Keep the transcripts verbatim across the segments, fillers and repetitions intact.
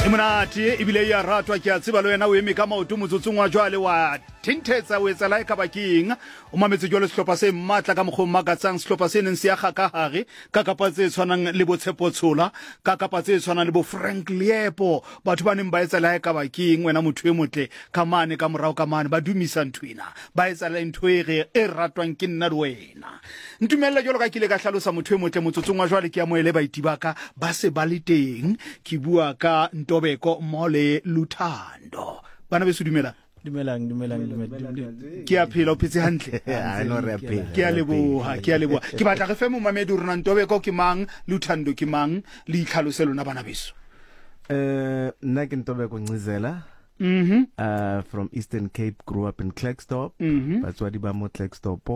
Monate ebile ya ratwa ke a tseba le wena o eme ka maoto motsotsong wa jwale wa thintetsa o etsa la ka baking o mametse jwale sehlopha se matla ka mogho magatsang sehlopha se neng se ya ga ka hare ka kapa tse tshwanang le botshepo tshola ka kapa tse tshwanang le bo Frank Liepo batho ba neng ba etsa la ka baking wena motho e motle ka mane ka morao ka mane ba dumisa ntwina ba etsa la ntho e re e ratwang ke nna le wena ntumella jwalo ka kile ka hlalosa motho e motle motsotsong wa jwale ke ya moele ba itibaka ba se ba le teng ke bua ka Ntobeko Mole Luthando bana beso dumela dumelang dumelang dumelang ke a phela o phetse hantle I know re a phela ke a leboha ke a leboha ke batla re fe mo mamedi rona Ntobeko ke mang Luthando ke mang le itlhalose lona bana beso eh nna ke Ntobeko Ncizela mhm uh from Eastern Cape, grew up in Klerksdorp batswadi ba mo Klerksdorp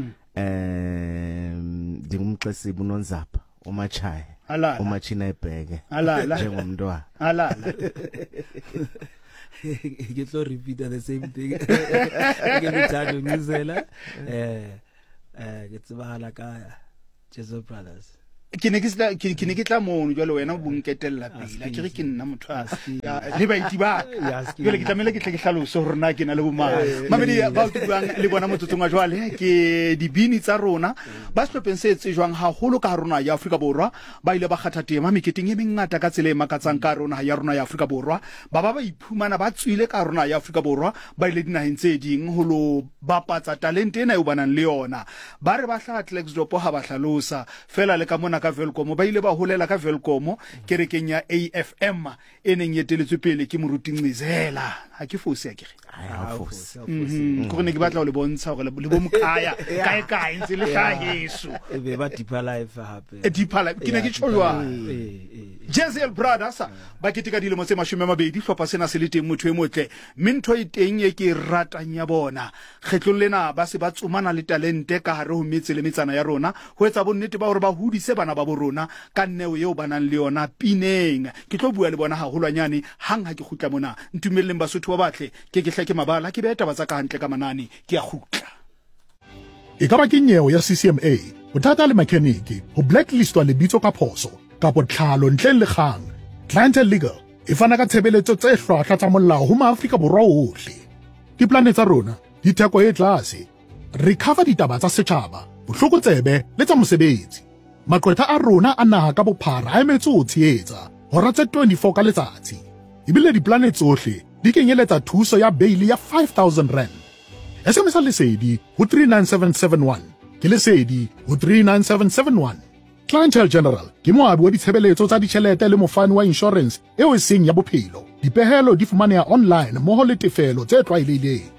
um dingumxesi bunonzapha umachaya alala umachina ebheke alala njengomntwana alala ke tlo repeat the same thing ke Luthando Ncizela eh eh ke tsebala ka Jesu Brothers ke ne ke sla ke ne ke tla mono jwale wena o bonketella pila ke re ke nna motho a le ba itiba jwale ke tlamela ke tle ke hlalose hore na ke na le bomang mamedi ba utlwang le bona motsotsong wa jwale ke dibini tsa rona ba shlopeng se tsejwang haholo ka rona ya Afrika Borwa ba ile ba kgatha tema meketeng e mengata ka tsele makatsang ka rona ya rona ya Afrika Borwa ba ba ba iphumana ba tswile ka rona ya Afrika Borwa ba ile dinaheng tse ding ho lo bapatsa talente ena e banang le yona ba re ba hla Klerksdorp ha ba hlalosa fela le ka mona ka Velkom ba ile ba holela ka Velkom kerekeng ya A F M eneng yeteletswe pele ke moruti Ncizela ha ke fosi ya kere ha fosi go ne ke batla o le bontsha gore le bomkaya kae kae ntse le ga Yesu e be ba deeper life hape e deeper life ke ne ke tshojwa Jesu Brothers ba ketika dilemo tse mashome a mabedi hlopa sena se le teng motho e motle mentho e teng e ke ratang ya bona kgetlong lena ba se ba tsomana le talente ka hare ho metse le metsana ya rona ho etsa bonnete ba hore ba hudise bana ba borona ka nneo eo banang le yona pineng ke tlo bua le bona hahulwanyane hang ha ke khutla mona ntumelleng basotho ba batle ke ke hlake mabala ke beta ba tsa ka hantle ka manane ke a khutla e ka ba ke nyeo ya C C M A bothata le mechanic ho blacklistwa lebitso ka phoso kapo tlhalo ntle le kgang Clientele Legal e fana ka tshebeletso tse hlwahlwa tsa molao ho maAfrika Borwa ohle diplane tsa rona di theko e tlase recover ditaba tsa setjhaba bohlokotsebe le tsa mosebetsi maqwetha a rona a naha ka bophara a emetse ho tshehetsa hora tse twenty-four ka letsatsi ebile diplane tsohle di kenyeletsa thuso ya bail ya five thousand rand S M S lesedi ho three nine seven seven one ke lesedi ho three nine seven seven one Clientele General ke moabi wa ditshebeletso tsa ditjhelete le mofani wa insurance eo e seng ya bophelo dipehelo di fumaneha online moho le tefelo tse tlwaelehileng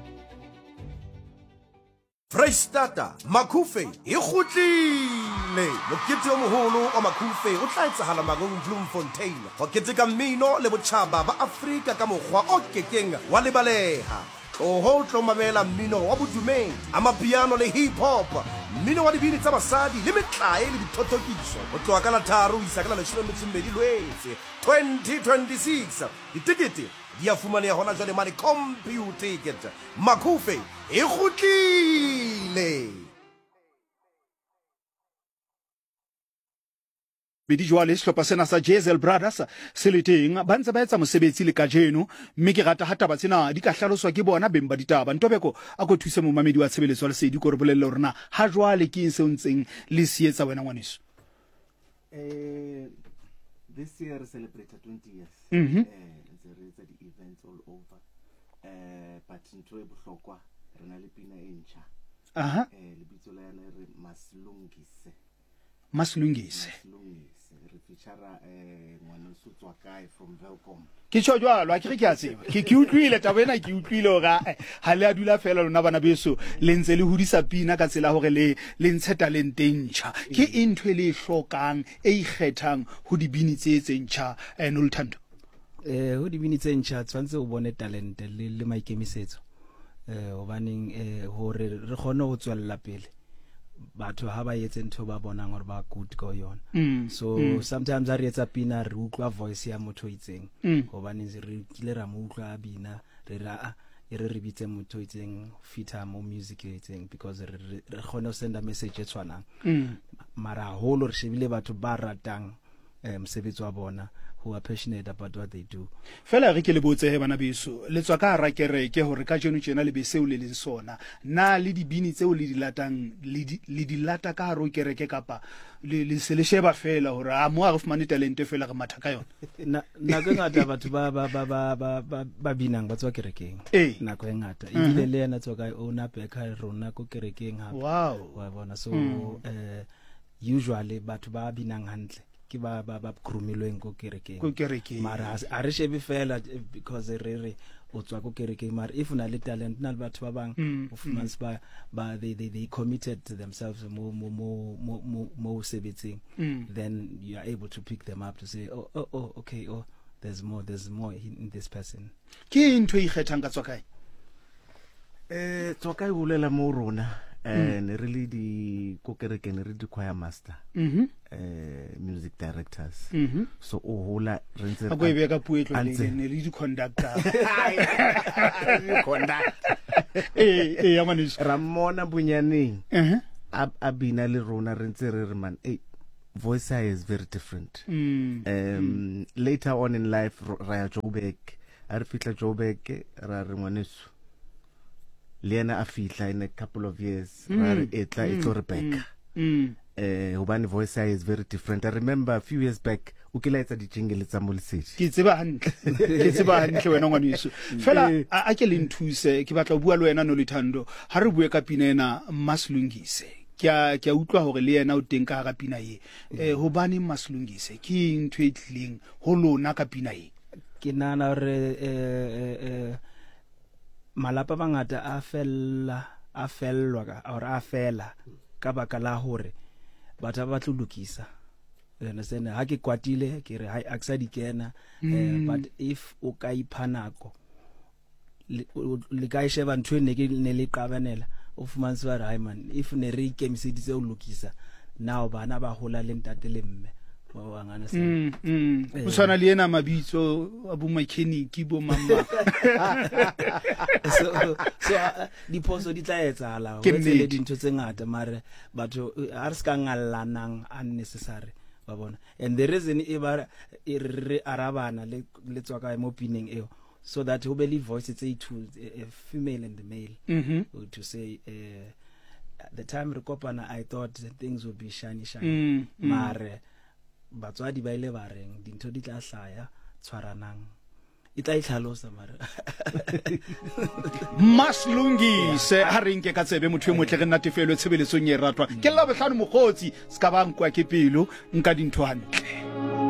Freistata Macufe e kgutlile mokete o moholo wa Macufe o tla etsahala Magong Bloemfontein ho keteka mmino le botjhaba ba Afrika ka mokgwa o kekeng wa lebaleha o ho tlo mamela mmino wa bodumedi amapiano le hip hop mmino wa dibini tsa basadi le metlae le dithotokiso o tloa ka la tharo isa ka la leshome le mmedi Lwetse twenty twenty-six ditikete di a fumaneha hona jwale mane computer ticket Macufe e kgutlile bedi jwale sehlopha sena sa Jesu Brothers se le teng ba ntse ba etsa mosebetsi le kajeno mme ke rata hata ba tsena di ka hlaloswa ke bona beng ba ditaba Ntobeko a go thuse mo mamedi wa tshebeletso le sediko re bolelle rona ha jwale ke eng se ntseng le sietsa wena ngwaneso eh this year celebrated twenty years mhm eh there is the events all over eh but ntho e bohlokwa rena le pina e ntjha aha eh lebitso la yana re Maslungise Maslungise re feature eh ngwana Sutswa kae from Velkom ke tsho jwalo a ke re ke a tseba ke ke utlwile tabena ke utlwile ga ha le a dula fela lona bana beso le ntse le hudisa pina ka tsela hore le le ntshe talente ntjha ke intwe le hlokang e ikgethang ho dibini tse tse ntjha eh Luthando eh ho dibini tse ntjha tshwantse o bone talente le le maikemisetso eh hobaneng eh hore re kgone ho tswella pele batho ha ba yetse ntho ba bonang hore ba good go yona so mm. sometimes a re etsa pina re utlwa voice ya motho itseng hobane re kile ra mo utlwa bina re ra e re re bitse motho itseng fita mo music itseng because re kgone ho senda message e tshwanang mara holo re shebile batho ba ratang mosebetsi wa bona, who are passionate about what they do. Fela re ke le botse he bana beso le tswa ka ra kereke hore ka jeno tjena le beseo le leng sona na le dibini tseo le di latang le di le di lata ka ro kereke kapa le le se le sheba fela hore a mo a re fumane talente fela ga matha ka yona na na ke ngata batho ba ba ba ba ba ba binang ba tswa kerekeng na ko ngata e bile le yena tswa ka ona peka rona ko kerekeng ha wow wa bona so eh usually batho ba binang hantle ke ba ba ba krumilweng ko kerekeng ko kerekeng mara a re shebe fela because re re o tswa ko kerekeng mara if una le talent na le batho ba bang o fumans ba ba they they they committed to themselves mo mo mo mo mo sebetsing then you are able to pick them up to say oh oh oh okay oh there's more there's more in this person ke ntwe e kgethang ka tswa kae eh tswa kae o lela mo rona and really the kokereke ne re di choir master mhm eh music directors mhm so o hola re ntse a go e be ka puetlo le ne le di conductor conduct eh eh ya manis ramona bunyaneng eh abina le rona re ntse re re man eh voice is very different mm. um mm. later on in life ra ya Joburg a re fitla Joburg ra re ngwaneso Lena a fitla in a couple of years mm. ra re etla mm. etlo re back mm. eh hobane voice is very different. I remember a few years back o kila etsa di jingle tsa Molsedi ke tseba hantle ke tseba hantle wena ngwaneso fela a ke le nthuse ke batla go bua le wena no le Thando ha re bue ka pina ena Maslungise kya kya utlwa hore le yena o teng ka ga pina ye eh hobane Maslungise ke ntwe e tlileng ho lona ka pina ye ke nana re eh eh malapa bangata a fella a fellwa ka or a fela ka baka la hore batho ba tlo lokisa ena sena ha ke kwatile ke re hai aksa di kena eh but if o ka iphanako le ka isheba ntwe ne ke ne le qabanela o fumantswa re hai man if ne re ikemiseditse o lokisa now bana ba hola le ntate le mme ba wangana se mm mm o tsana le ena mabitso a bo mechanic bo mama so so di poso di tla etsa la o tsele dintho tse ngata mare batho a re ska ngalanang unnecessary ba bona and the reason e ba e re arabana le le tswa ka mo pineng eo so that ho be le voice tse two a female and the male mhm to say uh, at the time re kopana I thought things would be shiny shiny mm, mm. mare batswadi ba ile ba reng dintho di tla hlaya tshwaranang e tla itlhalosa mare Maslungise ha re nke ka tsebe motho e motle re natefelwe tshebeletsong e ratwa ke la bohlano mokgotsi ska ba nkwa ke pelo nka dintho hantle